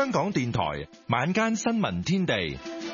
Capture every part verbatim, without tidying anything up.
香港電台晚間新聞天地，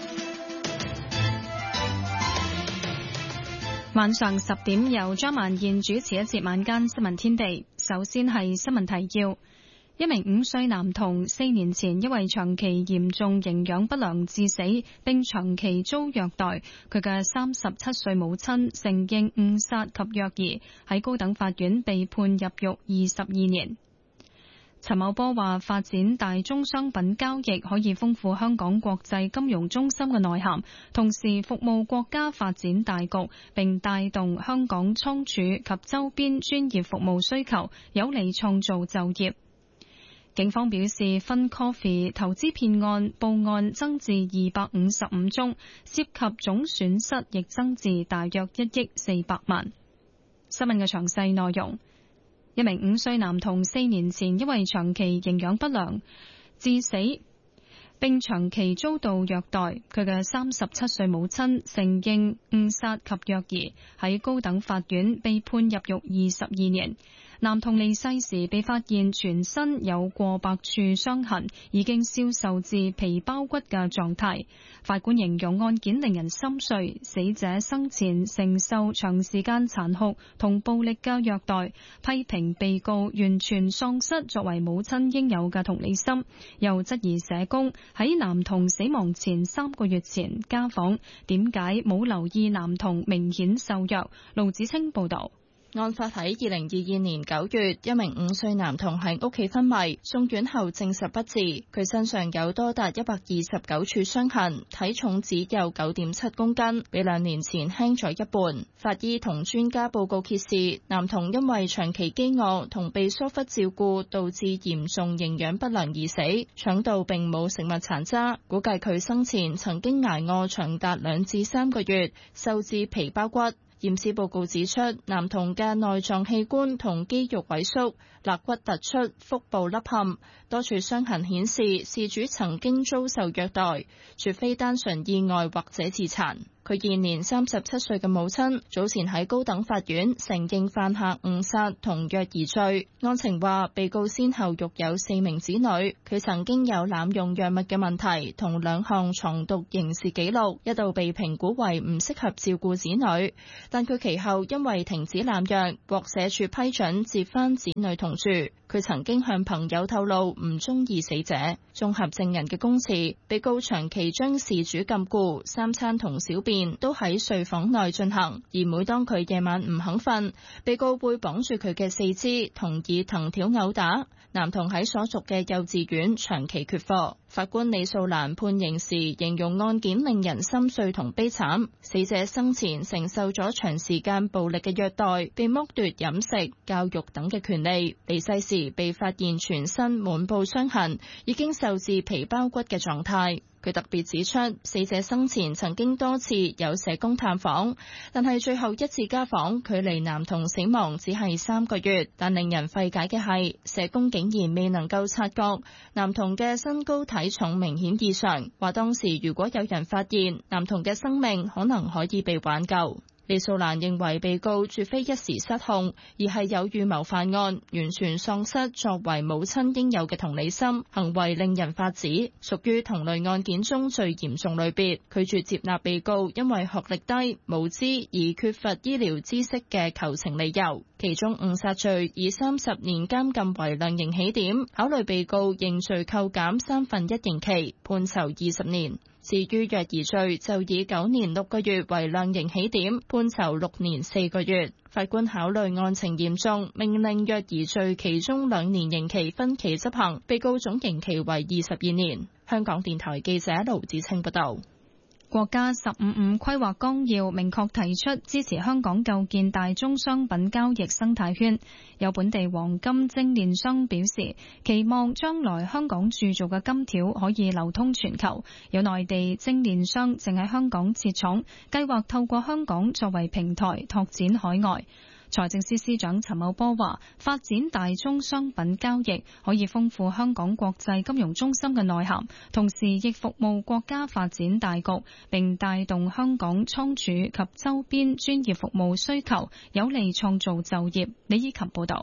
晚上十點由張曼燕主持一節晚間新聞天地。首先係新聞提要：一名五歲男童四年前因為長期嚴重營養不良致死，並長期遭虐待。佢嘅三十七歲母親承認誤殺及虐兒，喺高等法院被判入獄二十二年。陳茂波話：發展大宗商品交易可以豐富香港國際金融中心嘅內涵，同時服務國家發展大局，並帶動香港倉儲及周邊專業服務需求，有利創造就業。警方表示，Fun Coffee 投資騙案報案增至二百五十五宗，涉及總損失亦增至大約一億四百萬。新聞嘅詳細內容。一名五歲男童四年前因為長期營養不良致死，並長期遭到虐待。佢嘅三十七歲母親承認誤殺及虐兒，喺高等法院被判入獄二十二年。男童離世時被發現全身有過百處傷痕，已經消瘦至皮包骨嘅狀態。法官形容案件令人心碎，死者生前承受長時間殘酷同暴力嘅虐待，批評被告完全喪失作為母親應有嘅同理心，又質疑社工喺男童死亡前三個月前家訪，點解冇留意男童明顯瘦弱。盧子清報導。 案發喺二零二二年九月，一名五歲男童喺屋企昏迷，送院後證實不治。佢身上有多達一百二十九處傷痕，體重只有九點七公斤，比兩年前輕咗一半。法醫同專家報告揭示，男童因為長期飢餓同被疏忽照顧，導致嚴重營養不良而死，腸道並冇食物殘渣，估計佢生前曾經挨餓長達兩至三個月，瘦至皮包骨。驗屍報告指出，男童嘅內臟器官同肌肉萎縮，肋骨突出，腹部凹陷，多處傷痕顯示事主曾經遭受虐待，絕非單純意外或者自殘。佢現年三十七歲嘅母親早前喺高等法院承認犯下誤殺同虐兒罪。案情話，被告先後育有四名子女，佢曾經有濫用藥物嘅問題同兩項藏毒刑事記錄，一度被評估為唔適合照顧子女。但佢其後因為停止濫藥，獲社署批准接返子女同住。佢曾經向朋友透露唔中意死者。綜合證人嘅供詞，被告長期將事主禁錮，三餐同小便都喺睡房內進行，而每當佢夜晚唔肯瞓，被告會綁住佢嘅四肢，同以藤條毆打。男童喺所屬嘅幼稚園長期缺課。法官李素蘭判刑時形容案件令人心碎同悲慘，死者生前承受咗長時間暴力嘅虐待，被剝奪飲食、教育等嘅權利，離世時被發現全身滿布傷痕，已經瘦至皮包骨嘅狀態。佢特別指出，死者生前曾經多次有社工探訪，但係最後一次家訪距離男童死亡只係三個月。但令人費解嘅係，社工竟然未能夠察覺男童嘅身高體重明顯異常，話當時如果有人發現，男童嘅生命可能可以被挽救。李素蘭認為被告絕非一時失控，而係有預謀犯案，完全喪失作為母親應有嘅同理心，行為令人髮指，屬於同類案件中最嚴重類別，拒絕接納被告因為學歷低、無知而缺乏醫療知識嘅求情理由。其中誤殺罪以三十年監禁為量刑起點，考慮被告認罪扣減三分一刑期，判囚二十年。至於虐兒罪就以九年六個月為量刑起點，判囚六年四個月。法官考慮案情嚴重，命令虐兒罪其中兩年刑期分期執行，被告總刑期為二十二年。香港電台記者盧子清報道。 國家十五五規劃綱要明確提出支持香港構建大宗商品交易生態圈。有本地黃金精煉商表示，期望將來香港鑄造嘅金條可以流通全球。有內地精煉商正喺香港設廠，計劃透過香港作為平台拓展海外。財政司司長陳茂波話，發展大宗商品交易可以豐富香港國際金融中心嘅內涵，同時亦服務國家發展大局，並帶動香港倉儲及周邊專業服務需求，有利創造就業。李以琴報道。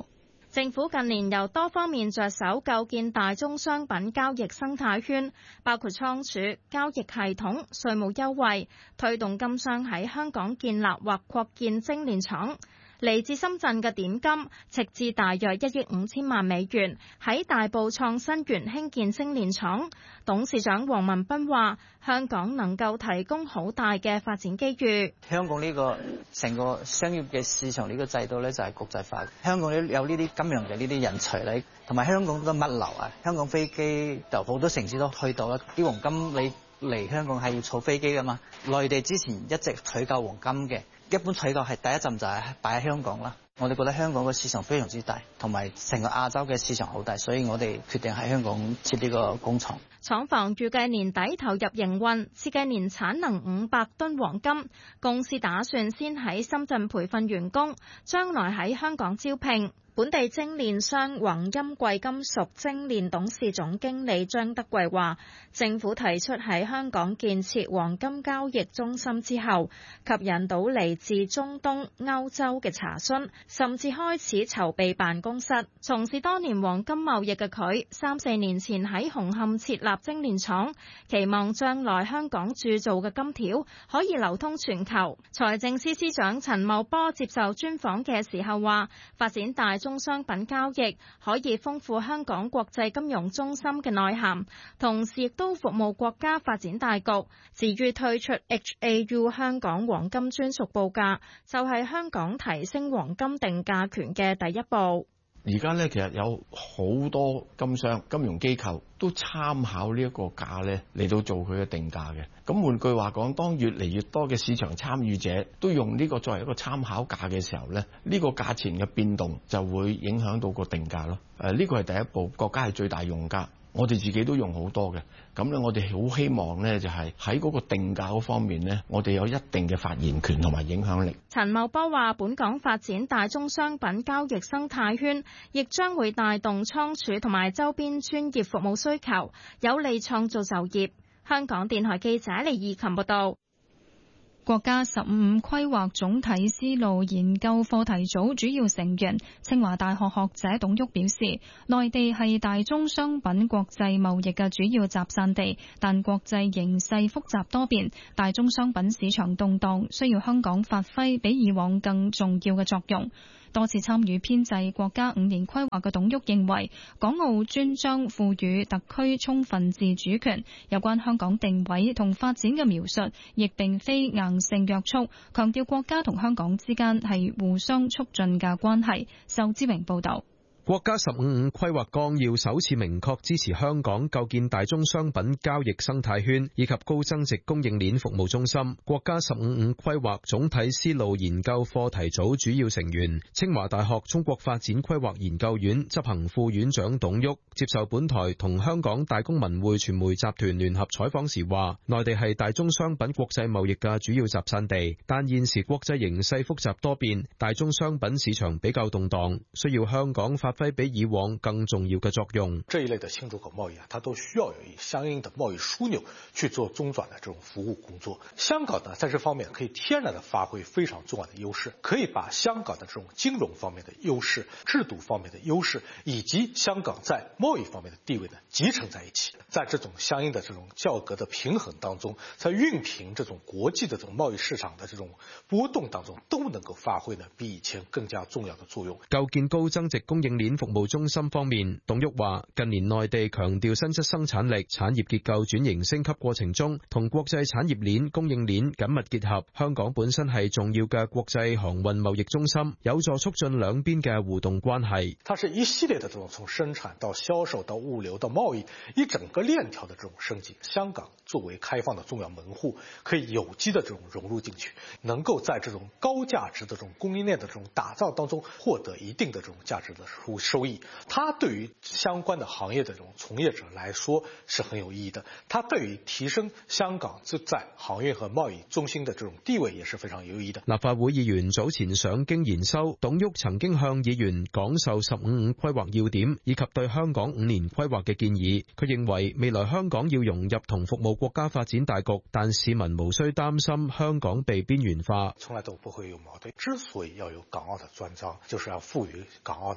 政府近年由多方面着手構建大宗商品交易生態圈，包括倉儲、交易系統、稅務優惠，推動金商喺香港建立或擴建精煉廠。嚟自深圳嘅點金斥資大約一億五千萬美元喺大埔創新園興建精煉廠。董事長黃文斌話：香港能夠提供好大嘅發展機遇。 香港呢個成個商業嘅市場呢個制度咧就係國際化。香港有呢啲金融嘅呢啲人才咧，同埋香港嘅物流啊，香港飛機就好多城市都去到啦。啲黃金你嚟香港係要坐飛機噶嘛？內地之前一直採購黃金嘅。一般採購係第一站就係擺喺香港啦，我哋覺得香港嘅市場非常之大，同埋成個亞洲嘅市場好大，所以我哋決定喺香港設呢個工廠。 廠房預計年底投入營運，設計年產能五百噸黃金。公司打算先喺深圳培訓員工，將來喺香港招聘。本地精煉商宏鑫貴金屬精煉董事總經理張德貴話，政府提出喺香港建設黃金交易中心之後，吸引到嚟自中東、歐洲嘅查詢，甚至開始籌備辦公室。從事多年黃金貿易嘅佢，三四年前喺紅磡設立精煉廠，期望將來香港鑄造嘅金條可以流通全球。財政司司長陳茂波接受專訪嘅時候話，發展大宗商品交易可以豐富香港國際金融中心嘅內涵，同時亦都服務國家發展大局。至於推出 H A U 香港黃金專屬報價，就係香港提升黃金定價權嘅第一步。 而家咧，其實有好多金商、金融機構都參考呢一個價咧嚟到做佢嘅定價嘅。咁換句話講，當越嚟越多嘅市場參與者都用呢個作為一個參考價嘅時候咧，呢個價錢嘅變動就會影響到個定價咯。誒，呢個係第一步，國家係最大用家。我哋自己都用好多嘅，咁咧我哋好希望呢，就係喺嗰個定價嗰方面呢，我哋有一定嘅發言權同埋影響力。 陳茂波話：本港發展大宗商品交易生態圈，亦將會帶動倉儲同埋周邊專業服務需求，有利創造就業。香港電台記者李義琴報道。 國家十五五規劃總體思路研究課題組主要成員、清華大學學者董旭表示，內地係大宗商品國際貿易嘅主要集散地，但國際形勢複雜多變，大宗商品市場動盪，需要香港發揮比以往更重要嘅作用。多次參與編製國家五年規劃嘅董旭認為，港澳專章賦予特區充分自主權，有關香港定位同發展嘅描述，亦並非硬性約束，強調國家同香港之間係互相促進嘅關係。仇志榮報導。 國家十五五規劃綱要首次明確支持香港構建大宗商品交易生態圈以及高增值供應鏈服務中心。國家十五五規劃總體思路研究課題組主要成員、清華大學中國發展規劃研究院執行副院長董旭接受本台同香港大公文匯傳媒集團聯合採訪時話，內地係大宗商品國際貿易嘅主要集散地，但現時國際形勢複雜多變，大宗商品市場比較動盪，需要香港發發揮比以往更重要嘅作用。 這一類的新出口貿易啊，它都需要有相應的貿易樞紐去做中轉的這種服務工作。香港呢，在這方面可以天然的發揮非常重要的優勢，可以把香港的這種金融方面的優勢、制度方面的優勢，以及香港在貿易方面的地位呢，集成在一起。在這種相應的這種價格的平衡當中，在熨平這種國際的這種貿易市場的這種波動當中，都能夠發揮呢比以前更加重要的作用。 構建高增值供應鏈服務中心方面，董旭話：近年內地強調新質生產力，產業結構轉型升級過程中，同國際產業鏈、供應鏈緊密結合。香港本身係重要嘅國際航運貿易中心，有助促進兩邊嘅互動關係。 它是一系列的這種從生產到銷售到物流到貿易一整個鏈條的這種升級。香港作為開放的重要門戶，可以有機的這種融入進去，能夠在這種高價值的這種供應鏈的這種打造當中獲得一定的這種價值的收收益。它對於相關的行業的這種從業者來說是很有意義的，它對於提升香港就在航運和貿易中心的這種地位也是非常有意義的。 立法會議員早前上京研修，董旭曾經向議員講授十五五規劃要點以及對香港五年規劃嘅建議。佢認為未來香港要融入同服務國家發展大局，但市民無需擔心香港被邊緣化。 從來都不會有矛盾。之所以要有港澳的專章，就是要賦予港澳的充分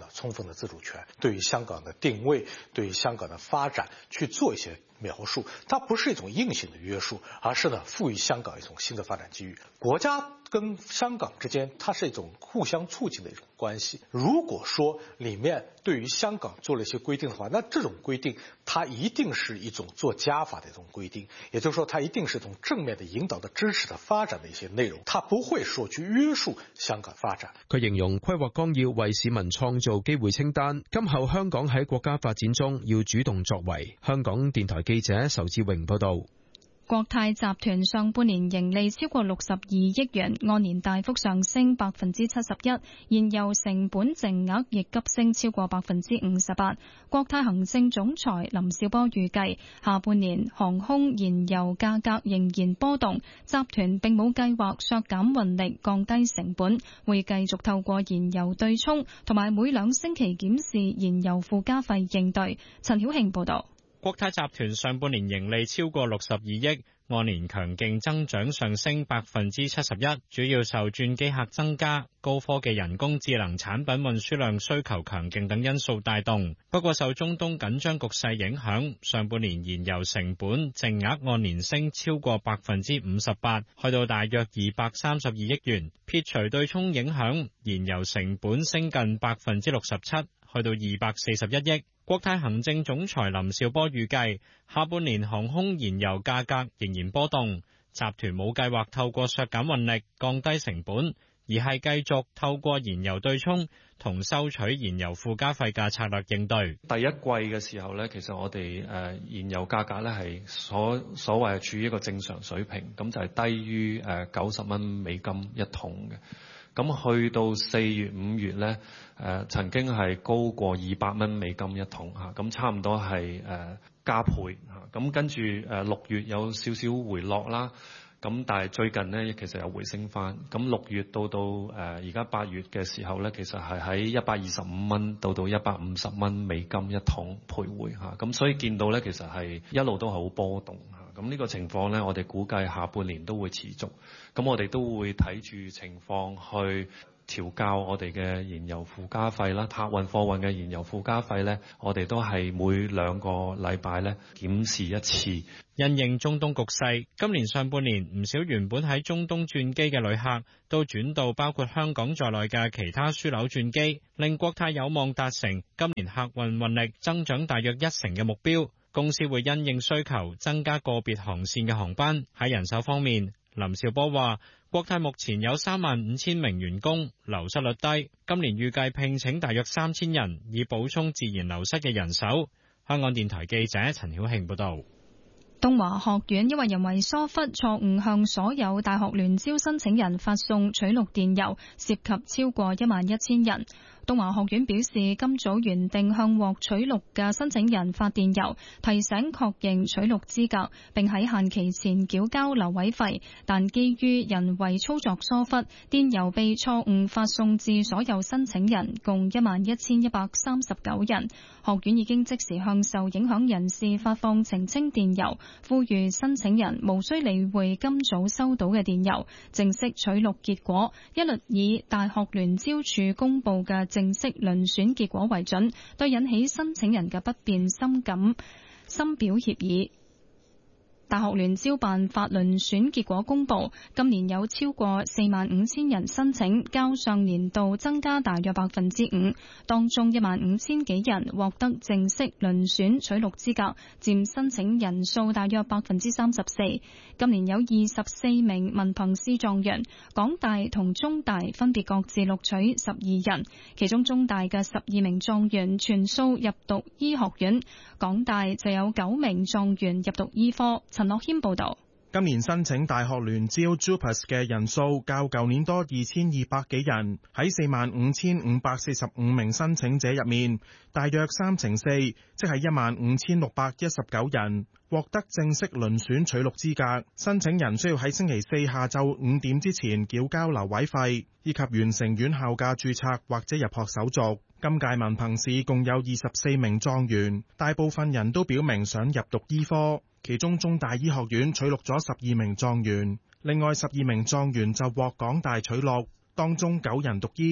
分的自主權，對於香港的定位，對於香港的發展去做一些描述。它不是一種硬性的約束，而是呢賦予香港一種新的發展機遇。國家跟香港之間，它是一種互相促進的一種關係。如果說裡面對於香港做了一些規定的話，那這種規定它一定是一種做加法的一種規定，也就是說它一定是一種正面的引導的支持的發展的一些內容，它不會說去約束香港發展。 佢形容規劃綱要為市民創造機會清單，今後香港喺國家發展中要主動作為。香港電台記者仇志榮報道。 國泰集團上半年盈利超過六十二億元，按年大幅上升百分之七十一，燃油成本淨額亦急升超過百分之五十八。國泰行政總裁林紹波預計，下半年航空燃油價格仍然波動，集團並冇計劃削減運力，降低成本，會繼續透過燃油對沖同埋每兩星期檢視燃油附加費應對。陳曉慶報道。 國泰集團上半年盈利超過六十二億，按年強勁增長上升百分之七十一，主要受轉機客增加、高科技人工智能產品運輸量需求強勁等因素帶動。不過受中東緊張局勢影響，上半年燃油成本淨額按年升超過百分之五十八，去到大約二百三十二億元。撇除對沖影響，燃油成本升近百分之六十七，去到二百四十一億。國泰行政總裁林紹波預計，下半年航空燃油價格仍然波動，集團冇計劃透過削減運力降低成本，而係繼續透過燃油對沖同收取燃油附加費嘅策略應對。 第一季嘅時候呢，其實我哋誒燃油價格呢係所所謂係處於一個正常水平，咁就係低於誒九十蚊美金一桶嘅。咁去到四月、五月呢，誒曾經係高過二百蚊美金一桶嚇，咁差唔多係誒加倍嚇。咁跟住誒六月有少少回落啦，咁但係最近呢，其實有回升翻。咁六月到到誒而家八月嘅時候呢，其實係喺一百二十五蚊到到一百五十蚊美金一桶徘徊嚇。咁所以見到呢，其實係一路都係好波動嚇。咁呢個情況呢，我哋估計下半年都會持續。咁我哋都會睇住情況去調校我哋嘅燃油附加費啦，客運貨運嘅燃油附加費呢，我哋都係每兩個禮拜呢檢視一次。 因應中東局勢，今年上半年唔少原本喺中東轉機嘅旅客都轉到包括香港在內嘅其他樞紐轉機，令國泰有望達成今年客運運力增長大約一成嘅目標。公司會因應需求增加個別航線嘅航班。喺人手方面，林紹波話，國泰目前有三萬五千名員工，流失率低，今年預計聘請大約三千人，以補充自然流失嘅人手。香港電台記者陳曉慶報道。 東華學院因為人為疏忽，錯誤向所有大學聯招申請人發送取錄電郵，涉及超過一萬一千人。東華學院表示，今早原定向獲取錄嘅申請人發電郵，提醒確認取錄資格，並喺限期前繳交留位費，但基於人為操作疏忽，電郵被錯誤發送至所有申請人，共一萬一千一百三十九人。學院已經即時向受影響人士發放澄清電郵，呼籲申請人無需理會今早收到嘅電郵。正式取錄結果一律以大學聯招處公佈嘅正式遴選結果為準，對引起申請人嘅不便深感深表歉意。大學聯招辦法遴選結果公佈，今年有超過四萬五千人申請，較上年度增加大約百分之五。當中一萬五千幾人獲得正式遴選取錄資格，佔申請人數大約百分之三十四。今年有二十四名文憑試狀元，港大同中大分別各自錄取十二人，其中中大嘅十二名狀元全數入讀醫學院，港大就有九名狀元入讀醫科。陳樂謙報道。 今年申請大學聯招 JUPAS 嘅人數較舊年多二千二百幾人，喺四萬五千五百四十五名申請者入面，大約三成四，即係一萬五千六百一十九人獲得正式遴選取錄資格。申請人需要喺星期四下晝五點之前繳交留位費，以及完成院校嘅註冊或者入學手續。今屆文憑試共有二十四名狀元，大部分人都表明想入讀醫科。其中中大醫學院取錄咗十二名狀元，另外十二名狀元就獲港大取錄，當中九人讀醫，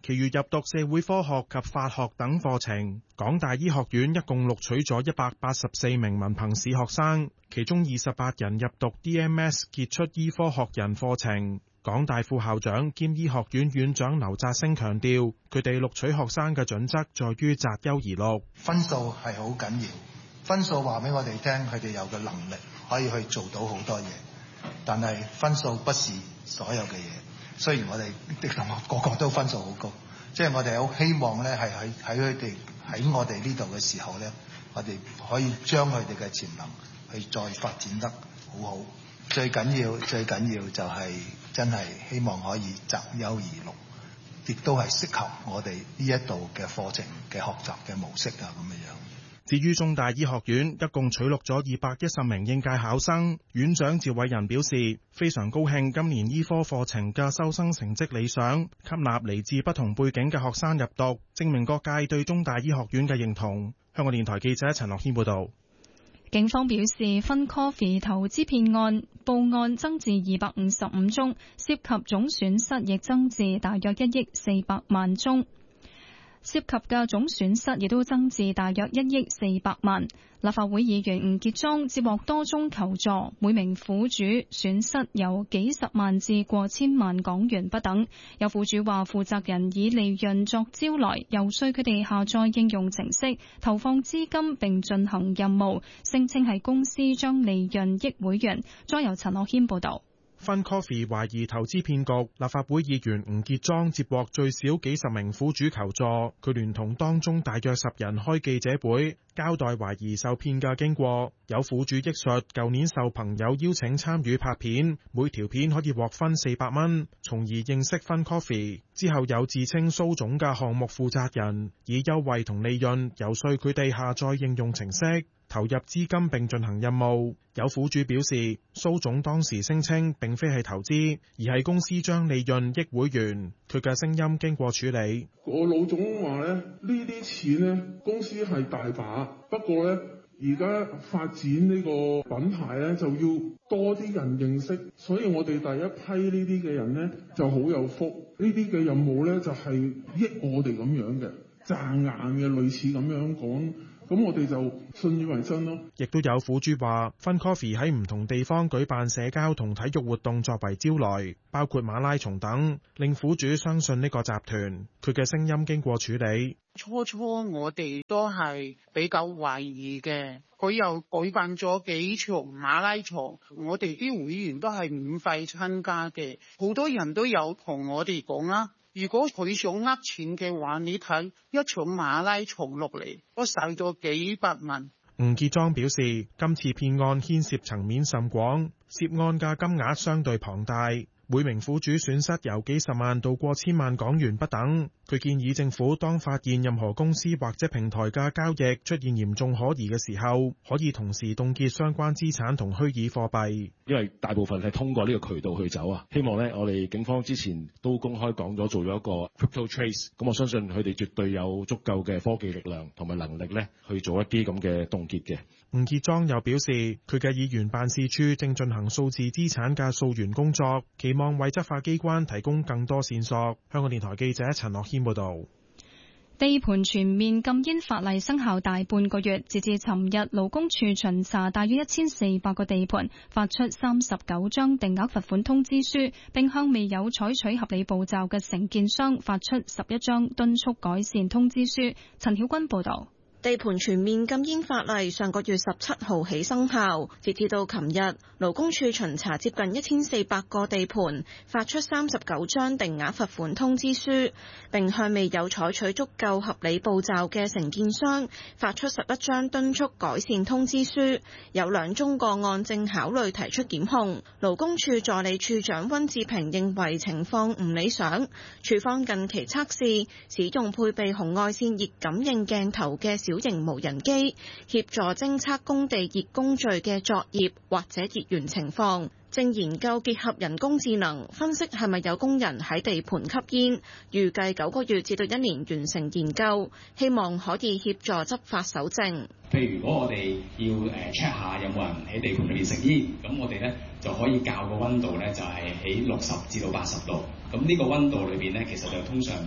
其餘入讀社會科學及法學等課程。港大醫學院一共錄取咗一百八十四名文憑試學生，其中二十八人入讀 D M S 傑出醫科學人課程。港大副校長兼醫學院院長劉澤星強調，佢哋錄取學生嘅準則在於擇優而錄， 分數係好緊要，分數話俾我哋聽，佢哋有嘅能力可以去做到好多嘢，但係分數不是所有嘅嘢。雖然我哋啲同學個個都分數好高，即係我哋好希望咧，係喺喺佢哋喺我哋呢度嘅時候咧，我哋可以將佢哋嘅潛能去再發展得好好。最緊要最緊要就係真係希望可以擇優而錄，亦都係適合我哋呢一度嘅課程嘅學習嘅模式啊，咁樣樣。 至於中大醫學院一共取錄咗二百一十名應屆考生，院長趙偉仁表示非常高興今年醫科課程嘅收生成績理想，吸納嚟自不同背景嘅學生入讀，證明各界對中大醫學院嘅認同。香港電台記者陳樂軒報導。 警方表示，FunCoffee 投資騙案報案增至二百五十五宗，涉及總損失亦增至大約一億四百萬宗。涉及嘅總損失亦都增至大約一億四百萬。立法會議員吳傑莊接獲多宗求助，每名苦主損失由幾十萬至過千萬港元不等。有苦主話，負責人以利潤作招來，遊說佢哋下載應用程式，投放資金並進行任務，聲稱係公司將利潤益會員。再由陳樂軒報導。 FunCoffee 懷疑投資騙局，立法會議員吳傑莊接獲最少幾十名苦主求助，佢聯同當中大約十人開記者會，交代懷疑受騙嘅經過。有苦主憶述，舊年受朋友邀請參與拍片，每條片可以獲分四百蚊，從而認識 FunCoffee。之後有自稱蘇總嘅項目負責人，以優惠同利潤遊說佢哋下載應用程式，投入資金並進行任務。有苦主表示，蘇總當時聲稱並非係投資，而係公司將利潤益會員。佢嘅聲音經過處理。 我老總話咧，呢啲錢呢，公司係大把，不過呢，而家發展呢個品牌呢，就要多啲人認識，所以我哋第一批呢啲嘅人呢，就好有福。呢啲嘅任務呢，就係益我哋咁樣嘅，賺硬嘅，類似咁樣講。咁我哋就信以為真咯。亦都有苦主話，FunCoffee喺唔同地方舉辦社交同體育活動作為招來，包括馬拉松等，令苦主相信呢個集團。佢嘅聲音經過處理。 初初我哋都係比較懷疑嘅，佢又舉辦咗幾場馬拉松，我哋啲會員都係免費參加嘅，好多人都有同我哋講啦。如果佢想呃錢嘅話，你睇一場馬拉松落嚟，都使咗幾百萬。 吳傑莊表示，今次騙案牽涉層面甚廣，涉案嘅金額相對龐大。每名苦主損失由幾十萬到過千萬港元不等。佢建議政府當發現任何公司或者平台嘅交易出現嚴重可疑嘅時候，可以同時凍結相關資產同虛擬貨幣。 因為大部分係通過呢個渠道去走啊，希望呢，我哋警方之前都公開講咗做咗一個 crypto trace，咁我相信佢哋絕對有足夠嘅科技力量同埋能力呢去做一啲咁嘅凍結嘅。 吳傑莊又表示，佢嘅議員辦事處正進行數字資產嘅溯源工作，期望為執法機關提供更多線索。香港電台記者陳樂軒報導。 地盤全面禁煙法例生效大半個月，截至尋日，勞工處巡查大約一千四百個地盤，發出三十九張定額罰款通知書，並向未有採取合理步驟嘅承建商發出十一張敦促改善通知書。陳曉君報導。 地盤全面禁煙法例上個月十七號起生效，截至到琴日，勞工處巡查接近一千四百個地盤，發出三十九張定額罰款通知書，並向未有採取足夠合理步驟嘅承建商發出十一張敦促改善通知書。有兩宗個案正考慮提出檢控。勞工處助理處長溫志平認為情況唔理想，處方近期測試使用配備紅外線熱感應鏡頭嘅小小型無人機協助偵測工地熱工序嘅作業或者熱源情況，正研究結合人工智能分析係咪有工人喺地盤吸煙，預計九個月至到一年完成研究，希望可以協助執法搜證。 譬如如果我哋要誒 check 下有冇人喺地盤裏面食煙，咁我哋咧就可以校個溫度咧就係喺六十至到八十度。咁呢個溫度裏邊咧，其實就通常誒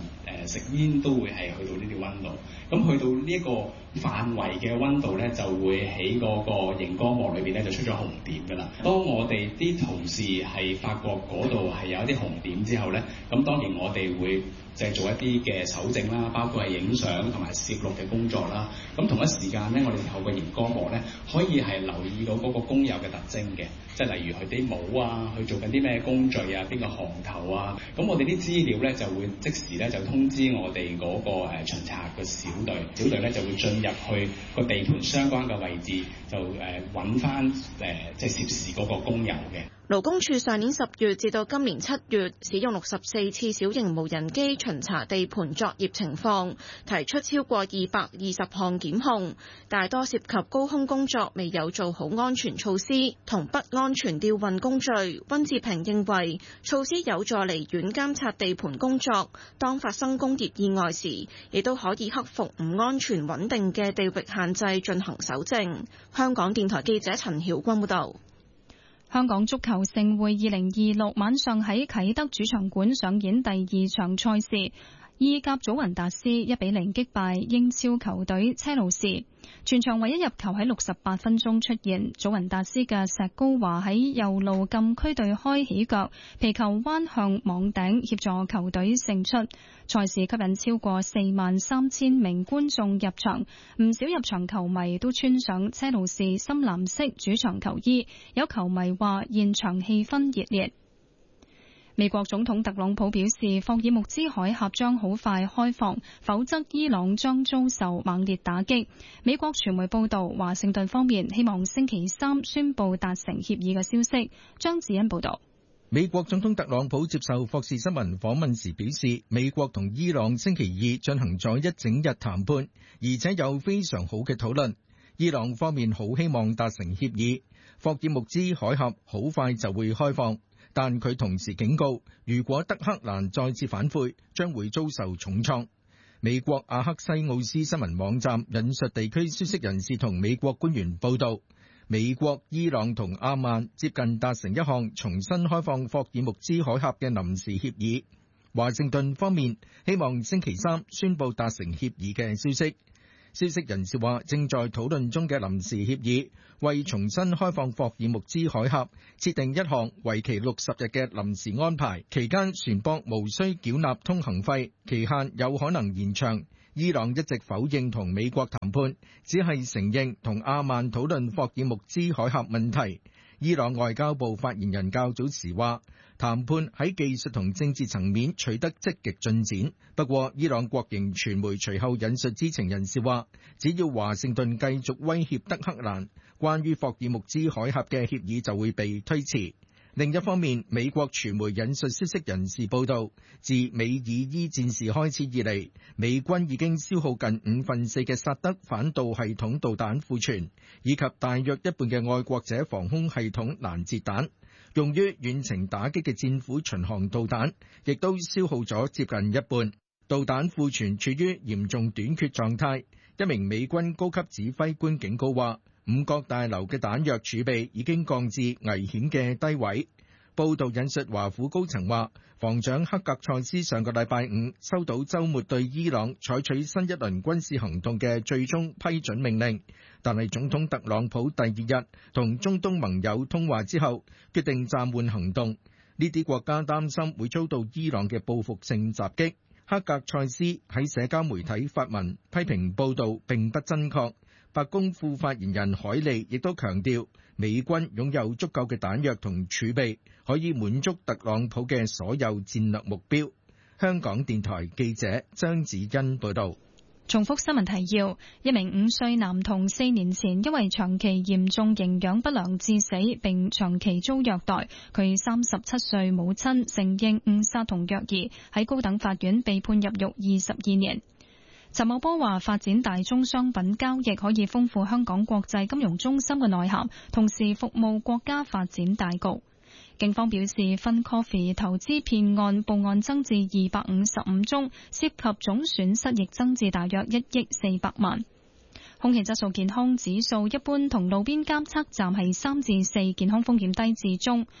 食煙都會係去到呢啲溫度。咁去到呢一個範圍嘅溫度咧，就會喺嗰個熒光幕裏邊咧就出咗紅點㗎啦。當我哋啲同事係發覺嗰度係有一啲紅點之後咧，咁當然我哋會就係做一啲嘅搜證啦，包括係影相同埋攝錄嘅工作啦。咁同一時間咧，我哋透過熒光幕咧，可以係留意到嗰個工友嘅特徵嘅，即係例如佢啲帽啊，佢做緊啲咩工序啊，邊個行頭啊。咁我哋啲資料咧就會即時咧就通知我哋嗰個誒巡查嘅小隊，小隊咧就會進入去個地盤相關嘅位置，就誒揾翻誒即係涉事嗰個工友嘅。 勞工處上年十月至到今年七月，使用六十四次小型無人機巡查地盤作業情況，提出超過二百二十項檢控，大多涉及高空工作未有做好安全措施同不安全吊運工序。溫志平認為措施有助離遠監察地盤工作，當發生工業意外時，亦都可以克服唔安全穩定嘅地域限制進行搜證。香港電台記者陳曉君報道。 香港足球盛會二零二六晚上喺啟德主場館上演第二場賽事，意甲祖雲達斯一比零擊敗英超球隊車路士。全場唯一入球喺六十八分鐘出現，祖雲達斯嘅石高華喺右路禁區對開起腳，皮球彎向網頂協助球隊勝出。賽事吸引超過四萬三千名觀眾入場，唔少入場球迷都穿上車路士深藍色主場球衣，有球迷話現場氣氛熱烈。美國總統特朗普表示，霍爾木茲海峽將好快開放，否則伊朗將遭受猛烈打擊。美國傳媒報道，華盛頓方面希望星期三宣布達成協議嘅消息。張子欣報道。 美國總統特朗普接受霍士新聞訪問時表示，美國同伊朗星期二進行咗一整日談判，而且有非常好嘅討論。伊朗方面好希望達成協議，霍爾木茲海峽好快就會開放。但佢同時警告，如果德黑蘭再次反悔，將會遭受重創。美國阿克西奧斯新聞網站引述地區消息人士同美國官員報道，美國、伊朗同阿曼接近達成一項重新開放霍爾木茲海峽嘅臨時協議。華盛頓方面希望星期三宣布達成協議嘅消息。消息人士話，正在討論中嘅臨時協議，為重新開放霍爾木茲海峽設定一項為期六十日嘅臨時安排，期間船舶無需繳納通行費，期限有可能延長。伊朗一直否認同美國談判，只係承認同阿曼討論霍爾木茲海峽問題。伊朗外交部發言人較早時話，談判喺技術同政治層面取得積極進展。不過，伊朗國營傳媒隨後引述知情人士話，只要華盛頓繼續威脅德黑蘭，關於霍爾木茲海峽嘅協議就會被推遲。另一方面，美國傳媒引述消息人士報道，自美以伊戰事開始以嚟，美軍已經消耗近五分四嘅薩德反導系統導彈庫存，以及大約一半嘅愛國者防空系統攔截彈。用於遠程打擊嘅戰斧巡航導彈，亦都消耗咗接近一半。導彈庫存處於嚴重短缺狀態。一名美軍高級指揮官警告話，五角大樓嘅彈藥儲備已經降至危險嘅低位。報道引述華府高層話，防長克格塞斯上個禮拜五收到週末對伊朗採取新一輪軍事行動嘅最終批准命令，但係總統特朗普第二日同中東盟友通話之後，決定暫緩行動。呢啲國家擔心會遭到伊朗嘅報復性襲擊。克格塞斯喺社交媒體發文批評報導並不真確。白宮副發言人海利亦都強調，美軍擁有足夠嘅彈藥同儲備，可以滿足特朗普嘅所有戰略目標。香港電台記者張子欣報道。 重複新聞提要：一名五歲男童四年前因為長期嚴重營養不良致死，並長期遭虐待。佢三十七歲母親承認誤殺同虐兒，喺高等法院被判入獄二十二年。陳茂波話，發展大宗商品交易可以豐富香港國際金融中心嘅內涵，同時服務國家發展大局。警方表示，FunCoffee投資騙案報案增至二百五十五宗，涉及總損失亦增至大約一億四百萬。空氣質素健康指數一般同路邊監測站係三至四，健康風險低至中。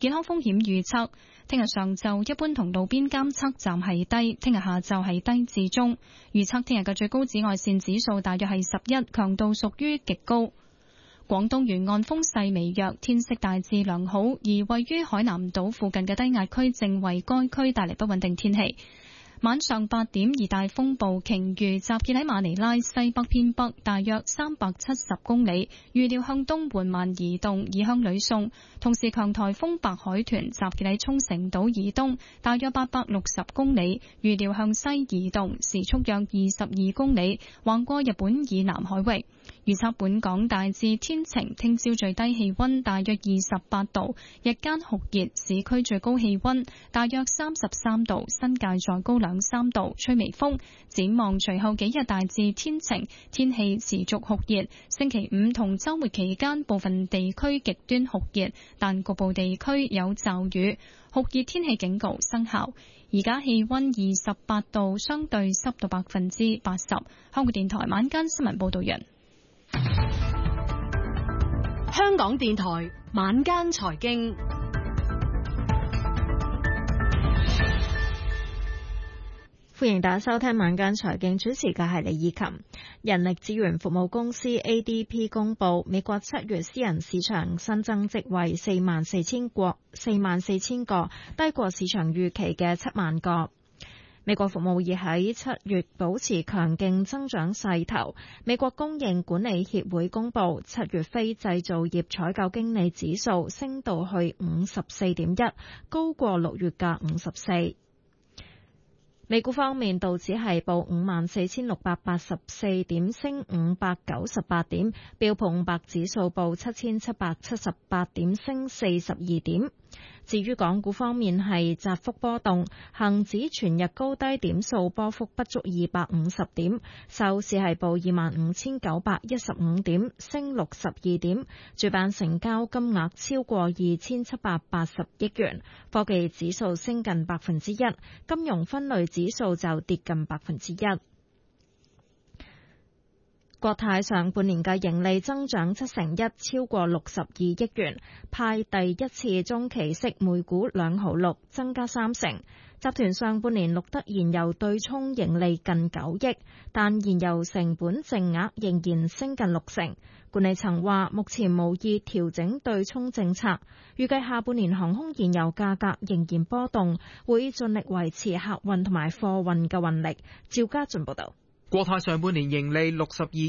健康風險預測，聽日上晝一般同路邊監測站係低，聽日下晝係低至中。預測聽日嘅最高紫外線指數大約係十一，強度屬於極高。廣東沿岸風勢微弱，天色大致良好，而位於海南島附近嘅低壓區正為該區帶嚟不穩定天氣。晚上八點，熱帶風暴鯨魚集結喺馬尼拉西北偏北，大約三百七十公里，預料向東緩慢移動，移向呂宋。同時，強颱風白海豚集結喺沖繩島以東，大約八百六十公里，預料向西移動，時速約二十二公里，橫過日本以南海域。預測本港大致天晴，聽朝最低氣溫大約二十八度，日間酷熱，市區最高氣溫大約三十三度，新界再高兩三度，吹微風。展望隨後幾日大致天晴，天氣持續酷熱。星期五同週末期間部分地區極端酷熱，但局部地區有驟雨，酷熱天氣警告生效。而家氣溫二十八度，相對濕度百分之八十。香港電台晚間新聞報道人。 香港電台晚間財經， 歡迎大家收聽晚間財經，主持嘅係李以琴。人力資源服務公司 A D P 公佈，美國七月私人市場新增職位四萬四千個，四萬四千個，低過市場預期嘅七萬個。美國服務業喺七月保持強勁增長勢頭。美國供應管理協會公佈，七月非製造業採購經理指數升到去五十四點一，高過六月嘅五十四。美股方面，道指係報五萬四千六百八十四點，升五百九十八點；標普五百指數報七千七百七十八點，升四十二點。至於港股方面係窄幅波動，恒指全日高低點數波幅不足二百五十點，收市係報二萬五千九百一十五點，升六十二點。主板成交金額超過二千七百八十億元，科技指數升近百分之一，金融分類指數就跌近百分之一。國泰上半年嘅盈利增長七成一，超過六十二億元，派第一次中期息每股兩毫六，增加三成。集團上半年錄得燃油對沖盈利近九億，但燃油成本淨額仍然升近六成。管理層話目前無意調整對沖政策，預計下半年航空燃油價格仍然波動，會盡力維持客運同埋貨運嘅運力。趙家俊報道。 國泰上半年盈利六十二